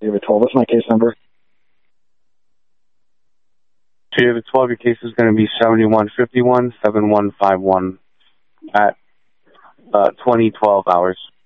David 12. What's my case number? David 12, your case is going to be 7151-7151 at 2012 hours.